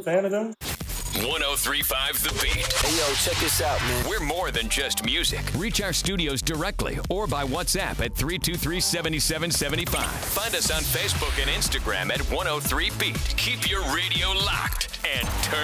fan of them. 103.5 The Beat. Hey, yo, check this out, man. We're more than just music. Reach our studios directly or by WhatsApp at 323-7775. Find us on Facebook and Instagram at 103 Beat. Keep your radio locked and turn